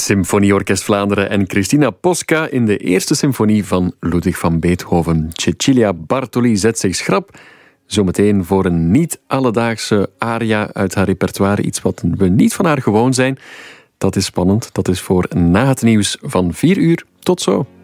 Symfonieorkest Vlaanderen en Christina Posca in de eerste symfonie van Ludwig van Beethoven. Cecilia Bartoli zet zich schrap. Zometeen voor een niet-alledaagse aria uit haar repertoire. Iets wat we niet van haar gewoon zijn. Dat is spannend. Dat is voor na het nieuws van 4 uur. Tot zo.